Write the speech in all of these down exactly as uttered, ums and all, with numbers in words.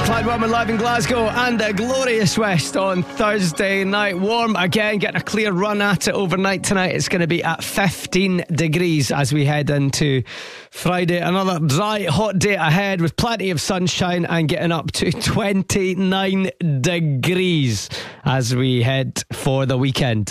Clyde Wellman live in Glasgow and a glorious West on Thursday night. Warm again, getting a clear run at it overnight tonight. It's going to be at fifteen degrees as we head into Friday. Another dry, hot day ahead with plenty of sunshine and getting up to twenty-nine degrees as we head for the weekend.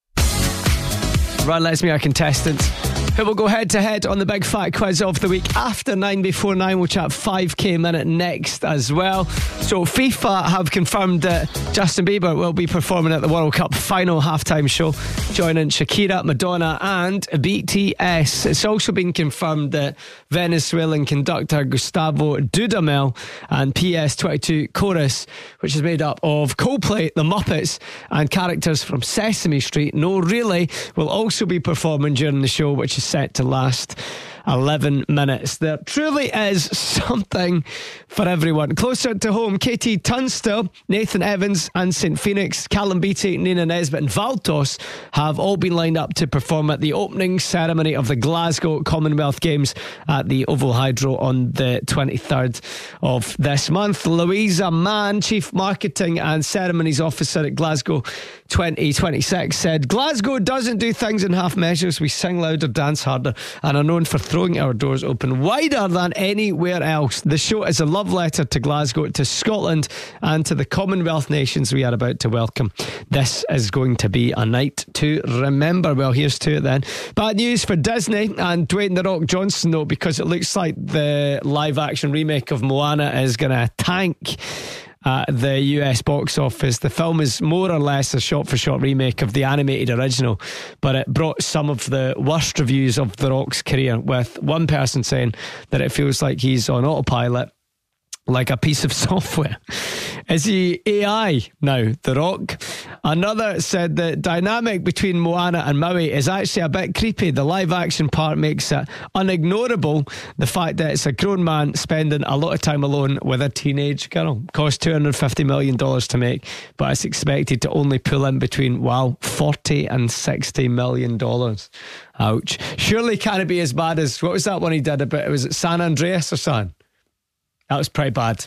Right, let's meet our contestants who will go head to head on the big fat quiz of the week after nine. Before nine, we'll chat five K minute next as well. So FIFA have confirmed that Justin Bieber will be performing at the World Cup final halftime show, joining Shakira, Madonna and B T S. It's also been confirmed that Venezuelan conductor Gustavo Dudamel and P S twenty-two Chorus, which is made up of Coldplay, The Muppets and characters from Sesame Street, No Really, will also be performing during the show, which is set to last eleven minutes. There truly is something for everyone. Closer to home, Katie Tunstall, Nathan Evans and Saint Phoenix, Callum Beattie, Nina Nesbitt and Valtos have all been lined up to perform at the opening ceremony of the Glasgow Commonwealth Games at the Oval Hydro on the twenty-third of this month. Louisa Mann, Chief Marketing and Ceremonies Officer at Glasgow twenty twenty-six, said, "Glasgow doesn't do things in half measures. We sing louder, dance harder and are known for throwing our doors open wider than anywhere else. The show is a love letter to Glasgow, to Scotland and to the Commonwealth nations we are about to welcome. This is going to be a night to remember." Well, here's to it then. Bad news for Disney and Dwayne "The Rock" Johnson though, because it looks like the live action remake of Moana is going to tank at the U S box office. The film is more or less a shot-for-shot remake of the animated original, but it brought some of the worst reviews of The Rock's career, with one person saying that it feels like he's on autopilot, like a piece of software. Is he A I now, The Rock? Another said the dynamic between Moana and Maui is actually a bit creepy. The live action part makes it unignorable. The fact that it's a grown man spending a lot of time alone with a teenage girl. Cost two hundred fifty million dollars to make, but it's expected to only pull in between, wow, forty and sixty million dollars. Ouch. Surely can't it be as bad as, what was that one he did about, was it San Andreas or something? That was pretty bad.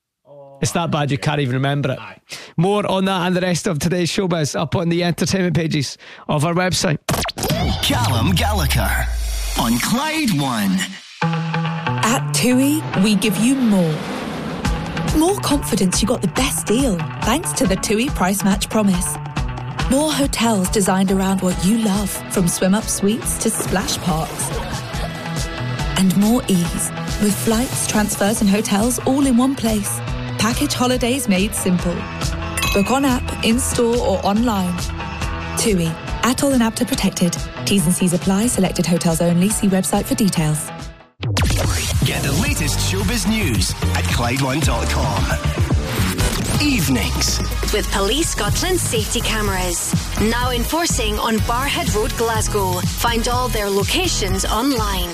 It's that bad you can't even remember it. More on that and the rest of today's showbiz up on the entertainment pages of our website. Callum Gallagher on Clyde One. At TUI, we give you more. More confidence you got the best deal thanks to the TUI Price Match Promise. More hotels designed around what you love, from swim-up suites to splash parks. And more ease with flights, transfers and hotels all in one place. Package holidays made simple. Book on app, in-store or online. TUI. Atoll and APTA protected. T's and C's apply. Selected hotels only. See website for details. Get the latest showbiz news at Clyde One dot com. Evenings with Police Scotland safety cameras now enforcing on Barhead Road, Glasgow. Find all their locations online.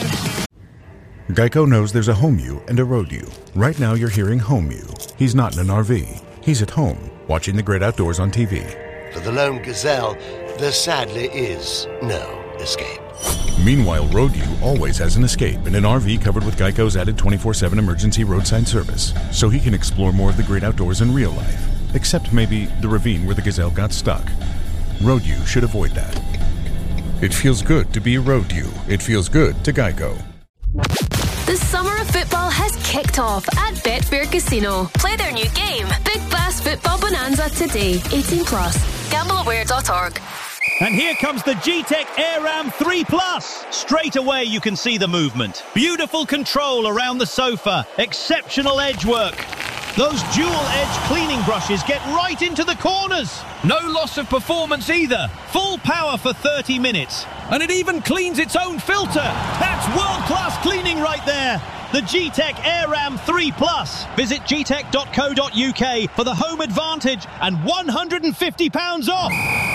Geico knows there's a home you and a road you. Right now you're hearing home you. He's not in an R V. He's at home, watching the great outdoors on T V. For the lone gazelle, there sadly is no escape. Meanwhile, road you always has an escape in an R V covered with Geico's added twenty-four seven emergency roadside service, so he can explore more of the great outdoors in real life. Except maybe the ravine where the gazelle got stuck. Road you should avoid that. It feels good to be a road you. It feels good to Geico. The summer of football has kicked off at Betfair Casino. Play their new game, Big Bass Football Bonanza, today. eighteen plus. Gamble Aware dot org. And here comes the G-Tech AirRam three plus. Straight away you can see the movement. Beautiful control around the sofa. Exceptional edge work. Those dual-edge cleaning brushes get right into the corners. No loss of performance either. Full power for thirty minutes. And it even cleans its own filter. That's world-class cleaning right there. The G-Tech AirRam three plus. Visit g tech dot co dot u k for the home advantage and one hundred fifty pounds off.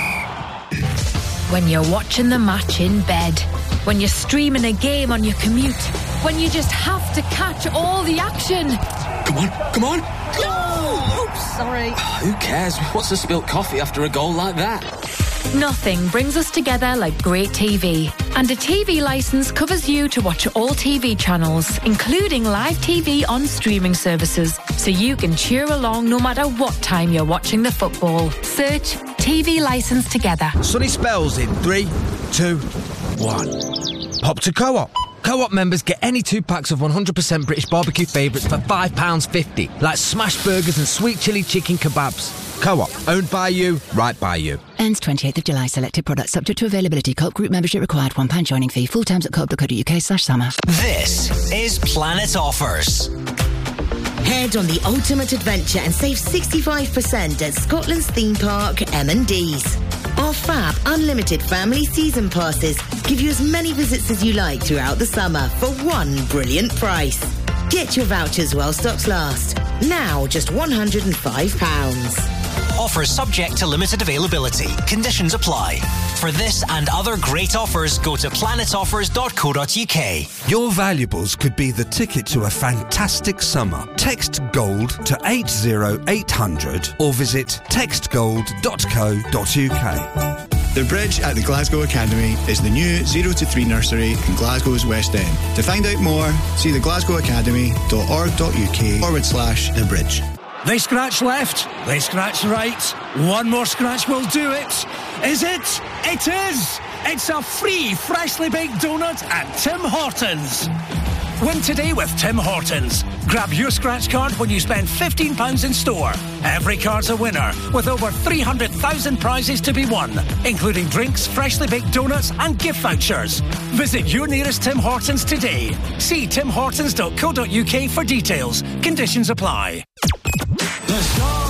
When you're watching the match in bed, when you're streaming a game on your commute, when you just have to catch all the action. Come on, come on. Oh, oops, sorry. Who cares? What's a spilt coffee after a goal like that? Nothing brings us together like great T V. And a T V licence covers you to watch all T V channels, including live T V on streaming services, so you can cheer along no matter what time you're watching the football. Search T V licence together. Sunny spells in three, two, one. Pop to Co-op. Co-op members get any two packs of one hundred percent British barbecue favourites for five pounds fifty, like smash burgers and sweet chilli chicken kebabs. Co-op, owned by you, right by you. Ends twenty-eighth of July. Selected products subject to availability. Co-op group membership required. one pound joining fee. Full terms at co op dot co dot uk slash summer. This is Planet Offers. Head on the ultimate adventure and save sixty-five percent at Scotland's theme park M and D's. Our fab unlimited family season passes give you as many visits as you like throughout the summer for one brilliant price. Get your vouchers while stocks last. Now just one hundred and five pounds. Offers subject to limited availability. Conditions apply. For this and other great offers, go to planet offers dot co dot uk. Your valuables could be the ticket to a fantastic summer. Text GOLD to eight zero eight hundred or visit text gold dot co dot uk. The Bridge at the Glasgow Academy is the new zero to three nursery in Glasgow's West End. To find out more, see the glasgow academy dot org dot uk forward slash The Bridge. They scratch left, they scratch right. One more scratch will do it. Is it? It is! It's a free, freshly baked donut at Tim Hortons. Win today with Tim Hortons. Grab your scratch card when you spend fifteen pounds in store. Every card's a winner, with over three hundred thousand prizes to be won, including drinks, freshly baked donuts and gift vouchers. Visit your nearest Tim Hortons today. See tim hortons dot co dot uk for details. Conditions apply. The song